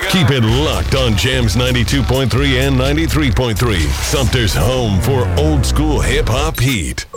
Keep it locked on Jams 92.3 and 93.3. Sumter's home for old school hip hop heat.